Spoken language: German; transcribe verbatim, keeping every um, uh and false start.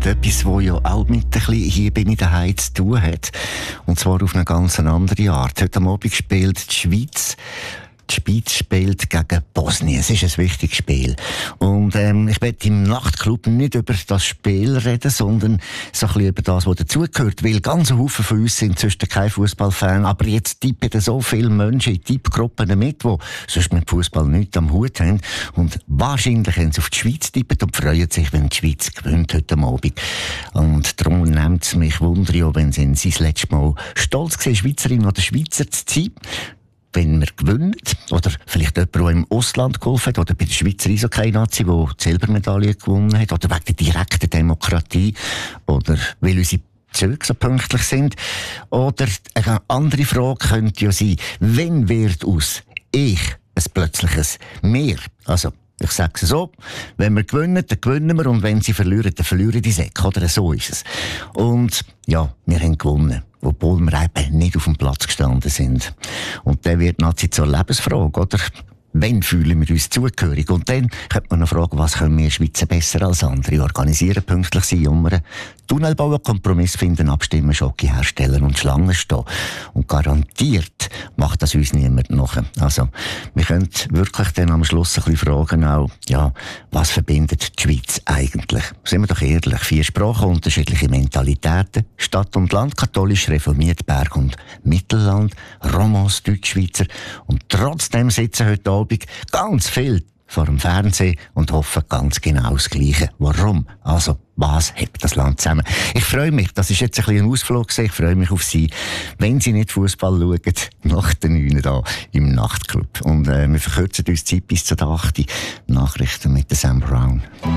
mit etwas, das ja auch mit ein bisschen «Hier bin ich daheim» zu tun hat. Und zwar auf eine ganz andere Art. Heute am Abend spielt die Schweiz Die Schweiz spielt gegen Bosnien. Es ist ein wichtiges Spiel. Und ähm, ich werde im Nachtclub nicht über das Spiel reden, sondern so ein bisschen über das, was dazugehört. Weil ganz ein Haufen von uns sind inzwischen kein Fußballfan, aber jetzt tippen so viele Menschen in Tippgruppen mit, die sonst mit Fußball nichts am Hut haben. Und wahrscheinlich haben sie auf die Schweiz tippen und freuen sich, wenn die Schweiz gewinnt heute Abend. Und darum nimmt es mich Wunder, ja, wenn sie das letzte Mal stolz waren, Schweizerin oder Schweizer zu sein. Wenn wir gewinnen, oder vielleicht jemand, der im Ausland geholfen hat, oder bei der Schweizer Eishockey-Nazi, die die Silbermedaille gewonnen hat, oder wegen der direkten Demokratie, oder weil unsere Züge so pünktlich sind. Oder eine andere Frage könnte ja sein, wenn wird aus ich ein plötzliches Mehr? Also, ich sage es so, wenn wir gewinnen, dann gewinnen wir, und wenn sie verlieren, dann verlieren die Säcke, oder so ist es. Und ja, wir haben gewonnen, obwohl wir eben nicht auf dem Platz gestanden sind. Und dann wird Nazi zur Lebensfrage, oder? Wann fühlen wir uns zugehörig? Und dann könnte man noch fragen, was können wir Schweizer besser als andere organisieren, pünktlich sein, jummern, Tunnel bauen, Kompromiss finden, abstimmen, Schocke herstellen und Schlangen stehen. Und garantiert macht das uns niemand nachher. Also, wir können wirklich dann am Schluss ein bisschen fragen auch, ja, was verbindet die Schweiz eigentlich? Sind wir doch ehrlich, vier Sprachen, unterschiedliche Mentalitäten, Stadt und Land, katholisch, reformiert, Berg und Mittelland, Romans, Deutschschweizer. Und trotzdem sitzen heute Abend ganz viel vor dem Fernsehen und hoffen ganz genau das Gleiche. Warum? Also, was hebt das Land zusammen? Ich freue mich, das ist jetzt ein bisschen ein Ausflug, ich freue mich auf Sie, wenn Sie nicht Fußball schauen, nach den neun da im Nachtclub. Und äh, wir verkürzen uns die Zeit bis zur acht. Nachrichten mit Sam Brown.